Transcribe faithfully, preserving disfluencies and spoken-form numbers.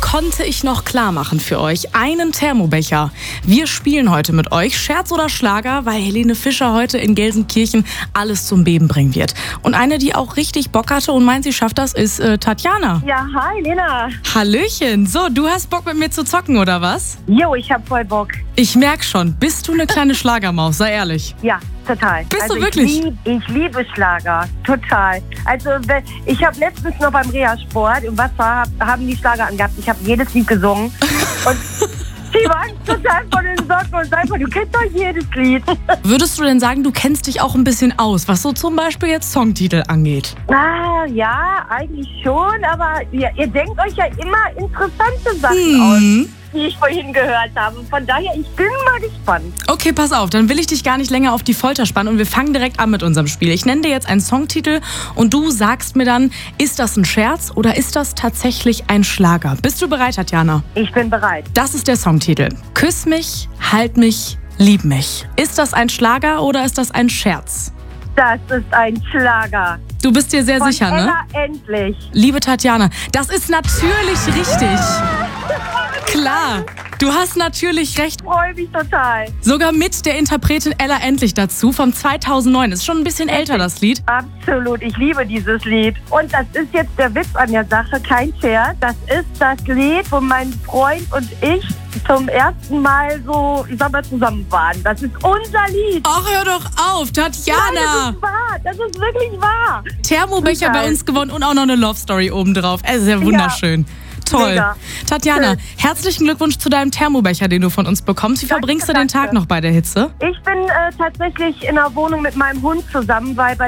konnte ich noch klar machen für euch. Einen Thermobecher. Wir spielen heute mit euch Scherz oder Schlager, weil Helene Fischer heute in Gelsenkirchen alles zum Beben bringen wird. Und eine, die auch richtig Bock hatte und meint, sie schafft das, ist äh, Tatjana. Ja, hi Lena. Hallöchen. So, du hast Bock mit mir zu zocken, oder was? Jo, ich hab voll Bock. Ich merk schon. Bist du eine kleine Schlagermaus? Sei ehrlich. Ja, total. Bist also du wirklich? Ich, lieb, ich liebe Schlager. Total. Also ich habe letztens noch beim Reha-Sport und was war, haben die Schlager angehabt. Ich habe jedes Lied gesungen. Und die waren total von den Socken und einfach, du kennst doch jedes Lied. Würdest du denn sagen, du kennst dich auch ein bisschen aus, was so zum Beispiel jetzt Songtitel angeht? Ah, ja, eigentlich schon, aber ihr, ihr denkt euch ja immer interessante Sachen Hm. aus, die ich vorhin gehört habe. Von daher, ich bin mal gespannt. Okay, pass auf, dann will ich dich gar nicht länger auf die Folter spannen und wir fangen direkt an mit unserem Spiel. Ich nenne dir jetzt einen Songtitel und du sagst mir dann, ist das ein Scherz oder ist das tatsächlich ein Schlager? Bist du bereit, Tatjana? Ich bin bereit. Das ist der Songtitel. Küss mich, halt mich, lieb mich. Ist das ein Schlager oder ist das ein Scherz? Das ist ein Schlager. Du bist dir sehr Von sicher, ne? Ella Endlich. Liebe Tatjana, das ist natürlich richtig. Klar, du hast natürlich recht. Ich freue mich total. Sogar mit der Interpretin Ella Endlich dazu, vom zweitausendneun. Ist schon ein bisschen älter, das Lied. Absolut, ich liebe dieses Lied. Und das ist jetzt der Witz an der Sache, kein Scherz. Das ist das Lied, wo mein Freund und ich zum ersten Mal so, ich sag mal, zusammen waren. Das ist unser Lied. Ach, hör doch auf, Nein, Tatjana. das ist wahr, das ist wirklich wahr. Thermobecher Total. bei uns gewonnen und auch noch eine Love Story obendrauf. Es ist ja wunderschön. Toll. Mega. Tatjana, Schön. herzlichen Glückwunsch zu deinem Thermobecher, den du von uns bekommst. Wie Danke, verbringst du den danke. Tag noch bei der Hitze? Ich bin äh, tatsächlich in der Wohnung mit meinem Hund zusammen, weil bei